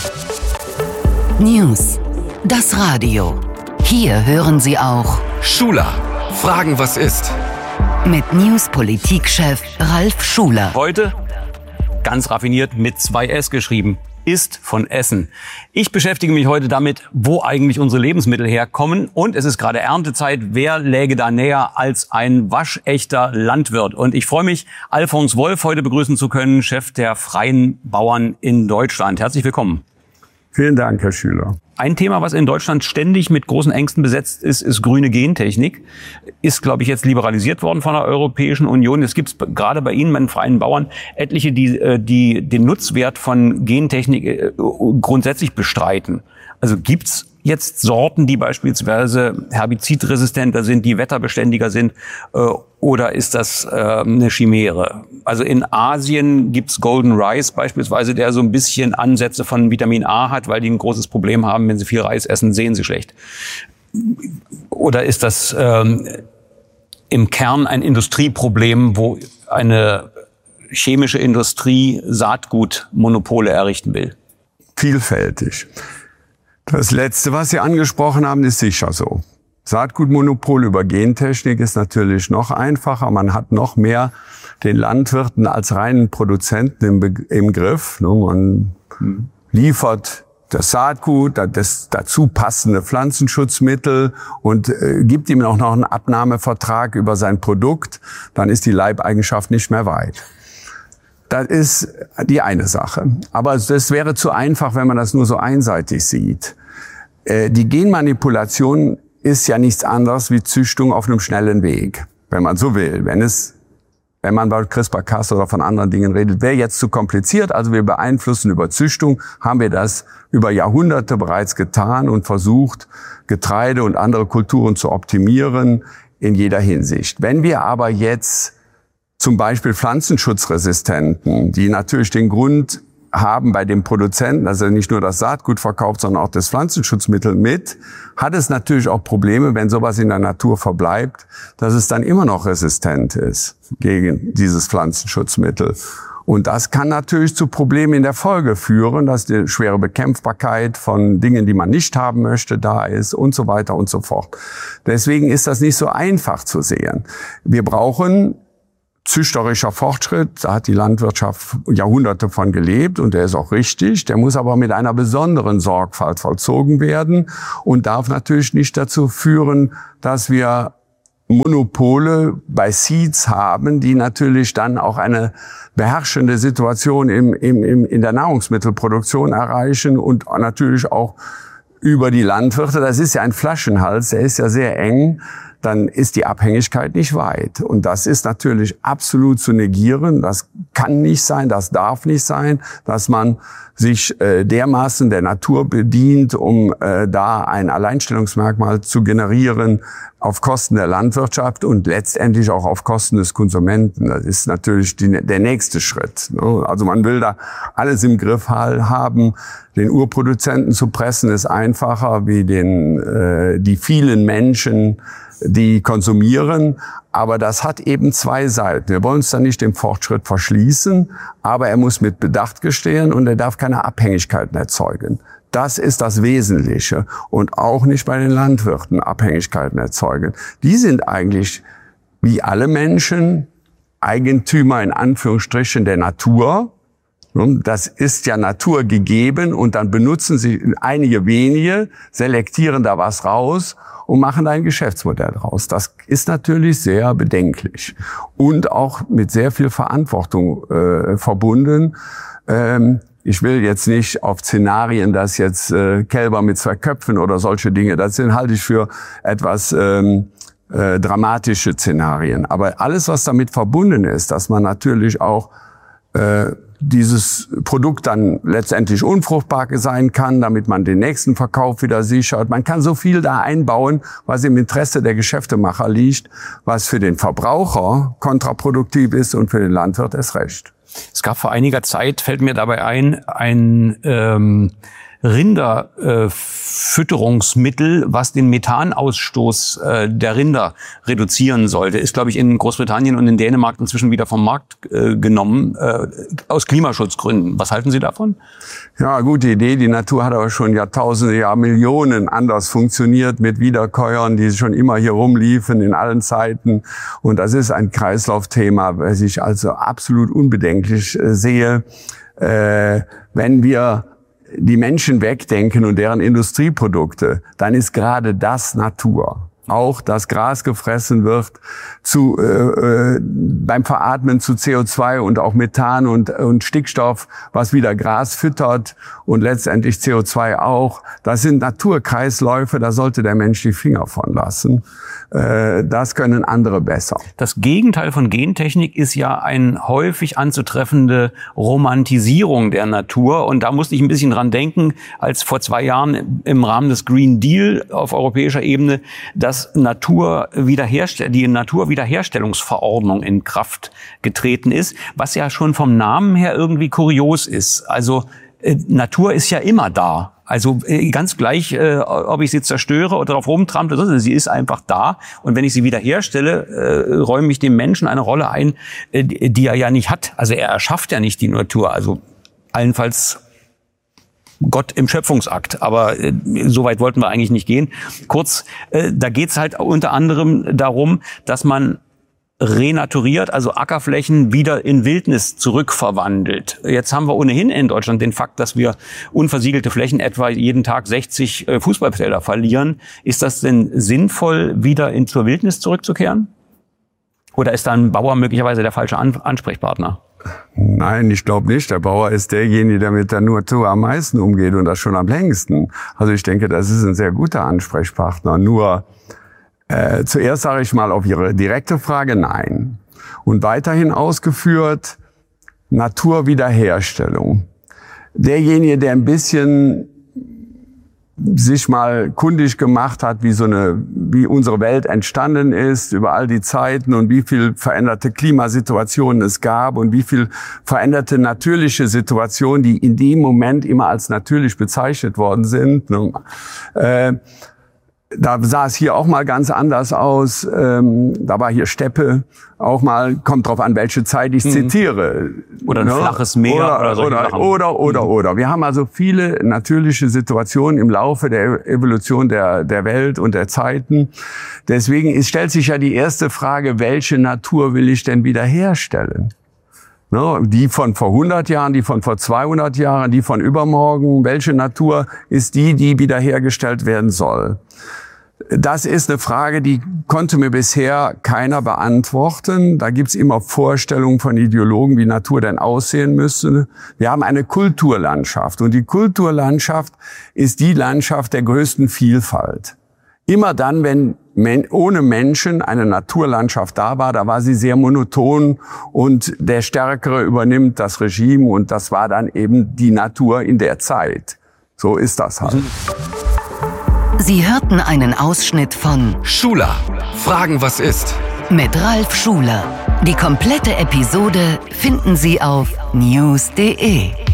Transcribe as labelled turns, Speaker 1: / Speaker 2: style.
Speaker 1: News. Das Radio. Hier hören Sie auch
Speaker 2: Schuler. Fragen, was ist?
Speaker 1: Mit News-Politikchef Ralf Schuler.
Speaker 3: Heute ganz raffiniert mit 2 S geschrieben. Ist von Essen. Ich beschäftige mich heute damit, wo eigentlich unsere Lebensmittel herkommen. Und es ist gerade Erntezeit. Wer läge da näher als ein waschechter Landwirt? Und ich freue mich, Alfons Wolf heute begrüßen zu können, Chef der Freien Bauern in Deutschland. Herzlich willkommen.
Speaker 4: Vielen Dank, Herr Schüler.
Speaker 3: Ein Thema, was in Deutschland ständig mit großen Ängsten besetzt ist grüne Gentechnik. Ist, glaube ich, jetzt liberalisiert worden von der Europäischen Union. Es gibt gerade bei Ihnen, bei den Freien Bauern, etliche, die den Nutzwert von Gentechnik grundsätzlich bestreiten. Also gibt's jetzt Sorten, die beispielsweise herbizidresistenter sind, die wetterbeständiger sind, oder ist das eine Chimäre? Also in Asien gibt's Golden Rice beispielsweise, der so ein bisschen Ansätze von Vitamin A hat, weil die ein großes Problem haben, wenn sie viel Reis essen, sehen sie schlecht. Oder ist das im Kern ein Industrieproblem, wo eine chemische Industrie Saatgutmonopole errichten will?
Speaker 4: Vielfältig. Das Letzte, was Sie angesprochen haben, ist sicher so. Saatgutmonopol über Gentechnik ist natürlich noch einfacher. Man hat noch mehr den Landwirten als reinen Produzenten im Griff. Man liefert das Saatgut, das dazu passende Pflanzenschutzmittel und gibt ihm auch noch einen Abnahmevertrag über sein Produkt. Dann ist die Leibeigenschaft nicht mehr weit. Das ist die eine Sache. Aber das wäre zu einfach, wenn man das nur so einseitig sieht. Die Genmanipulation ist ja nichts anderes wie Züchtung auf einem schnellen Weg, wenn man so will. Wenn man bei CRISPR-Cas oder von anderen Dingen redet, wäre jetzt zu kompliziert. Also wir beeinflussen über Züchtung, haben wir das über Jahrhunderte bereits getan und versucht, Getreide und andere Kulturen zu optimieren in jeder Hinsicht. Wenn wir aber jetzt zum Beispiel Pflanzenschutzresistenten, die natürlich den Grund haben bei dem Produzenten, dass er nicht nur das Saatgut verkauft, sondern auch das Pflanzenschutzmittel mit, hat es natürlich auch Probleme, wenn sowas in der Natur verbleibt, dass es dann immer noch resistent ist gegen dieses Pflanzenschutzmittel. Und das kann natürlich zu Problemen in der Folge führen, dass die schwere Bekämpfbarkeit von Dingen, die man nicht haben möchte, da ist und so weiter und so fort. Deswegen ist das nicht so einfach zu sehen. Wir brauchen züchterischer Fortschritt, da hat die Landwirtschaft Jahrhunderte von gelebt und der ist auch richtig. Der muss aber mit einer besonderen Sorgfalt vollzogen werden und darf natürlich nicht dazu führen, dass wir Monopole bei Seeds haben, die natürlich dann auch eine beherrschende Situation in der Nahrungsmittelproduktion erreichen und natürlich auch über die Landwirte. Das ist ja ein Flaschenhals, der ist ja sehr eng. Dann ist die Abhängigkeit nicht weit. Und das ist natürlich absolut zu negieren. Das kann nicht sein, das darf nicht sein, dass man sich dermaßen der Natur bedient, um da ein Alleinstellungsmerkmal zu generieren auf Kosten der Landwirtschaft und letztendlich auch auf Kosten des Konsumenten. Das ist natürlich der nächste Schritt. Also man will da alles im Griff haben. Den Urproduzenten zu pressen ist einfacher wie die vielen Menschen, die konsumieren, aber das hat eben 2 Seiten. Wir wollen uns da nicht dem Fortschritt verschließen, aber er muss mit Bedacht geschehen und er darf keine Abhängigkeiten erzeugen. Das ist das Wesentliche und auch nicht bei den Landwirten Abhängigkeiten erzeugen. Die sind eigentlich, wie alle Menschen, Eigentümer in Anführungsstrichen der Natur. Das ist ja Natur gegeben und dann benutzen sie einige wenige, selektieren da was raus und machen da ein Geschäftsmodell draus. Das ist natürlich sehr bedenklich und auch mit sehr viel Verantwortung verbunden. Ich will jetzt nicht auf Szenarien, dass jetzt Kälber mit 2 Köpfen oder solche Dinge, das halte ich für etwas dramatische Szenarien. Aber alles, was damit verbunden ist, dass man natürlich auch dieses Produkt dann letztendlich unfruchtbar sein kann, damit man den nächsten Verkauf wieder sichert. Man kann so viel da einbauen, was im Interesse der Geschäftemacher liegt, was für den Verbraucher kontraproduktiv ist und für den Landwirt erst recht.
Speaker 3: Es gab vor einiger Zeit, fällt mir dabei ein Rinderfütterungsmittel, was den Methanausstoß der Rinder reduzieren sollte. Ist, glaube ich, in Großbritannien und in Dänemark inzwischen wieder vom Markt genommen, aus Klimaschutzgründen. Was halten Sie davon?
Speaker 4: Ja, gute Idee. Die Natur hat aber schon Jahrtausende, Millionen anders funktioniert mit Wiederkäuern, die schon immer hier rumliefen in allen Zeiten. Und das ist ein Kreislaufthema, was ich also absolut unbedenklich sehe. Wenn wir die Menschen wegdenken und deren Industrieprodukte, dann ist gerade das Natur. Auch, dass Gras gefressen wird beim Veratmen zu CO2 und auch Methan und Stickstoff, was wieder Gras füttert und letztendlich CO2 auch. Das sind Naturkreisläufe, da sollte der Mensch die Finger von lassen. Das können andere besser.
Speaker 3: Das Gegenteil von Gentechnik ist ja eine häufig anzutreffende Romantisierung der Natur. Und da musste ich ein bisschen dran denken, als vor 2 Jahren im Rahmen des Green Deal auf europäischer Ebene die Naturwiederherstellungsverordnung in Kraft getreten ist, was ja schon vom Namen her irgendwie kurios ist. Also Natur ist ja immer da. Also ganz gleich, ob ich sie zerstöre oder darauf rumtrample, sie ist einfach da. Und wenn ich sie wiederherstelle, räume ich dem Menschen eine Rolle ein, die er ja nicht hat. Also er erschafft ja nicht die Natur. Also allenfalls Gott im Schöpfungsakt. Aber so weit wollten wir eigentlich nicht gehen. Kurz, da geht's halt unter anderem darum, dass man renaturiert, also Ackerflächen wieder in Wildnis zurückverwandelt. Jetzt haben wir ohnehin in Deutschland den Fakt, dass wir unversiegelte Flächen etwa jeden Tag 60 Fußballfelder verlieren. Ist das denn sinnvoll, wieder zur Wildnis zurückzukehren? Oder ist da ein Bauer möglicherweise der falsche Ansprechpartner?
Speaker 4: Nein, ich glaube nicht. Der Bauer ist derjenige, der mit der Natur am meisten umgeht und das schon am längsten. Also ich denke, das ist ein sehr guter Ansprechpartner. Nur zuerst sage ich mal auf Ihre direkte Frage, nein. Und weiterhin ausgeführt, Naturwiederherstellung. Derjenige, der ein bisschen sich mal kundig gemacht hat, wie unsere Welt entstanden ist, über all die Zeiten und wie viel veränderte Klimasituationen es gab und wie viel veränderte natürliche Situationen, die in dem Moment immer als natürlich bezeichnet worden sind. Da sah es hier auch mal ganz anders aus. Da war hier Steppe. Auch mal, kommt drauf an, welche Zeit ich zitiere.
Speaker 3: Oder ein flaches Meer oder solche Sachen.
Speaker 4: Oder. Wir haben also viele natürliche Situationen im Laufe der Evolution der Welt und der Zeiten. Deswegen stellt sich ja die erste Frage, welche Natur will ich denn wiederherstellen? Die von vor 100 Jahren, die von vor 200 Jahren, die von übermorgen. Welche Natur ist die wiederhergestellt werden soll? Das ist eine Frage, die konnte mir bisher keiner beantworten. Da gibt's immer Vorstellungen von Ideologen, wie Natur denn aussehen müsste. Wir haben eine Kulturlandschaft und die Kulturlandschaft ist die Landschaft der größten Vielfalt. Immer dann, wenn ohne Menschen eine Naturlandschaft da war sie sehr monoton und der Stärkere übernimmt das Regime und das war dann eben die Natur in der Zeit. So ist das halt.
Speaker 1: Sie hörten einen Ausschnitt von
Speaker 2: Schuler. Fragen, was ist?
Speaker 1: Mit Ralf Schuler. Die komplette Episode finden Sie auf news.de.